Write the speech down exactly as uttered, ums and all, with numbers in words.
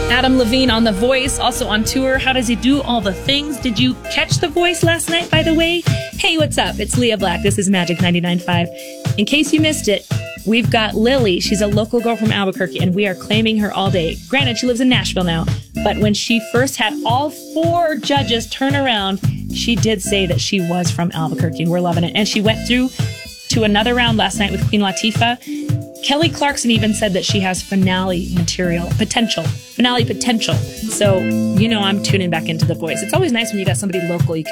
Adam Levine on The Voice, also on tour. How does he do all the things? Did you catch The Voice last night, by the way? Hey, what's up? It's Leah Black. This is Magic ninety-nine point five. In case you missed it, we've got Lily. She's a local girl from Albuquerque, and we are claiming her all day. Granted, she lives in Nashville now, but when she first had all four judges turn around, she did say that she was from Albuquerque, and we're loving it. And she went through to another round last night with Queen Latifah. Kelly Clarkson even said that she has finale material, potential, finale potential. So, you know, I'm tuning back into The Voice. It's always nice when you got somebody local you can